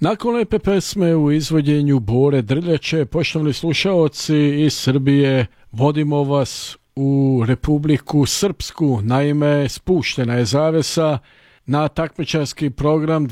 Nakon lepe pesme u izvođenju Bore Drljače, poštovani slušaoci iz Srbije, vodimo vas u Republiku Srpsku. Naime, spuštena je zavesa na takmičarski program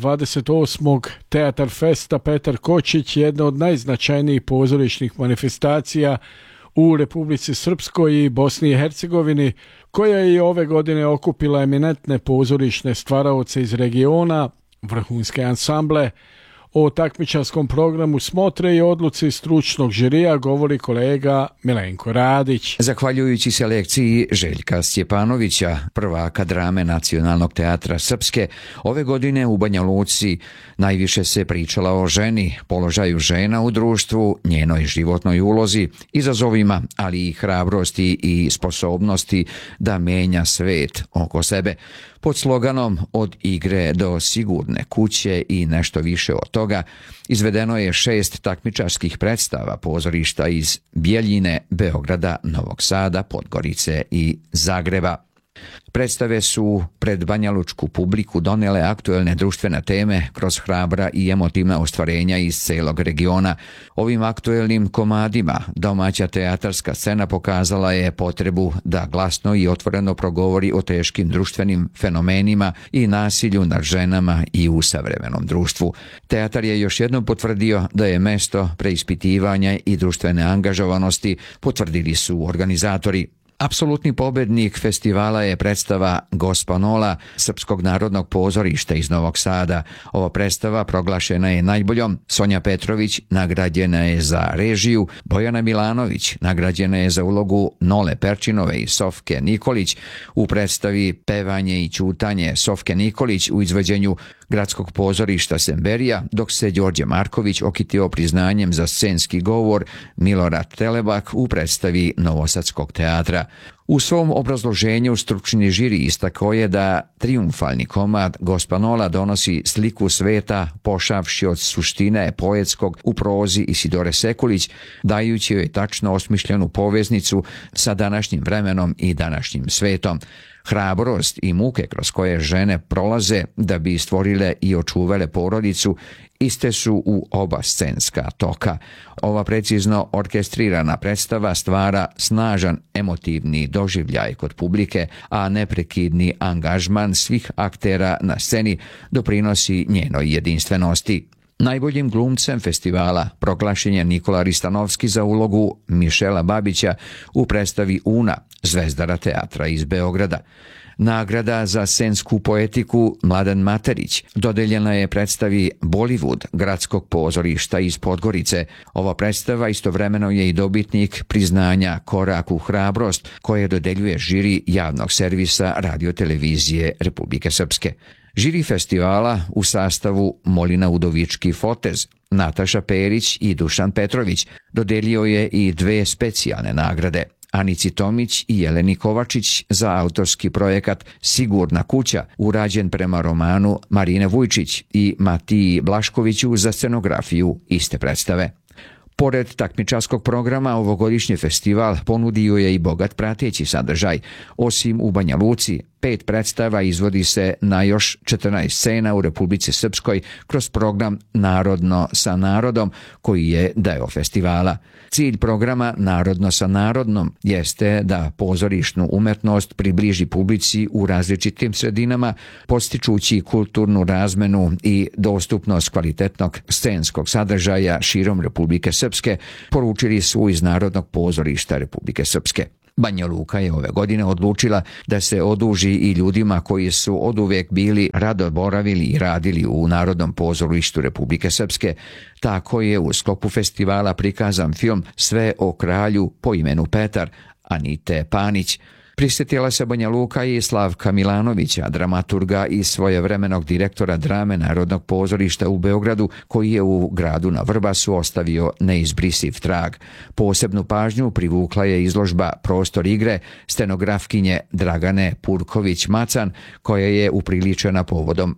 28. Teatar Festa Petar Kočić, jedna od najznačajnijih pozorišnih manifestacija u Republici Srpskoj i Bosni i Hercegovini, koja je i ove godine okupila eminentne pozorišne stvaraoce iz regiona, vrhunske ansamble. O takmičarskom programu smotre i odluci stručnog žirija govori kolega Milenko Radić. Zahvaljujući selekciji Željka Stjepanovića, prvaka drame Nacionalnog teatra Srpske, ove godine u Banja Luci najviše se pričala o ženi, položaju žena u društvu, njenoj životnoj ulozi, izazovima, ali i hrabrosti i sposobnosti da menja svet oko sebe. Pod sloganom Od igre do sigurne kuće i nešto više od toga izvedeno je 6 takmičarskih predstava pozorišta iz Bjeljine, Beograda, Novog Sada, Podgorice i Zagreba. Predstave su pred banjalučku publiku donele aktuelne društvene teme kroz hrabra i emotivna ostvarenja iz celog regiona. Ovim aktuelnim komadima domaća teatarska scena pokazala je potrebu da glasno i otvoreno progovori o teškim društvenim fenomenima i nasilju nad ženama i u savremenom društvu. Teatar je još jednom potvrdio da je mesto preispitivanja i društvene angažovanosti, potvrdili su organizatori. Apsolutni pobednik festivala je predstava Gospanola Srpskog narodnog pozorišta iz Novog Sada. Ova predstava proglašena je najboljom. Sonja Petrović nagrađena je za režiju, Bojana Milanović nagrađena je za ulogu Nole Perčinove i Sofke Nikolić u predstavi Pevanje i ćutanje Sofke Nikolić u izvođenju Gradskog pozorišta Semberija, dok se Đorđe Marković okitio priznanjem za scenski govor Milorad Telebak u predstavi Novosadskog teatra. U svom obrazloženju stručni žiri istakao je da triumfalni komad Gospanola donosi sliku sveta pošavši od suštine poetskog u prozi Isidore Sekulić, dajući joj tačno osmišljenu poveznicu sa današnjim vremenom i današnjim svetom. Hrabrost i muke kroz koje žene prolaze da bi stvorile i očuvale porodicu iste su u oba scenska toka. Ova precizno orkestrirana predstava stvara snažan emotivni doživljaj kod publike, a neprekidni angažman svih aktera na sceni doprinosi njenoj jedinstvenosti. Najboljim glumcem festivala proglašen je Nikola Ristanovski za ulogu Mišela Babića u predstavi Una, Zvezdara teatra iz Beograda. Nagrada za scensku poetiku Mladen Materić dodeljena je predstavi Bollywood Gradskog pozorišta iz Podgorice. Ova predstava istovremeno je i dobitnik priznanja Korak u hrabrost koje dodeljuje žiri javnog servisa radiotelevizije Republike Srpske. Žiri festivala u sastavu Molina Udovički-Fotez, Nataša Perić i Dušan Petrović dodelio je i 2 specijalne nagrade. Anici Tomić i Jeleni Kovačić za autorski projekat Sigurna kuća, urađen prema romanu Marine Vujčić, i Matiji Blaškoviću za scenografiju iste predstave. Pored takmičarskog programa, ovogodišnji festival ponudio je i bogat prateći sadržaj. Osim u Banja Luci, 5 predstava izvodi se na još 14 scena u Republici Srpskoj kroz program Narodno sa narodom, koji je deo festivala. Cilj programa Narodno sa narodnom jeste da pozorišnu umetnost približi publici u različitim sredinama, podstičući kulturnu razmenu i dostupnost kvalitetnog scenskog sadržaja širom Republike Srpske, poručili su iz Narodnog pozorišta Republike Srpske. Banja Luka je ove godine odlučila da se oduži i ljudima koji su oduvek bili rado boravili i radili u Narodnom pozorištu Republike Srpske. Tako je u sklopu festivala prikazan film Sve o kralju po imenu Petar Anite Panić. Prisjetila se Banja Luka i Slavka Milanovića, dramaturga i svojevremenog direktora drame Narodnog pozorišta u Beogradu, koji je u gradu na Vrbasu ostavio neizbrisiv trag. Posebnu pažnju privukla je izložba Prostor igre scenografkinje Dragane Purković-Macan, koja je upriličena povodom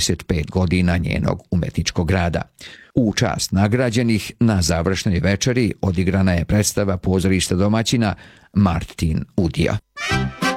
25 godina njenog umetničkog rada. U čast nagrađenih na završnoj večeri odigrana je predstava pozorišta domaćina Martin Udija.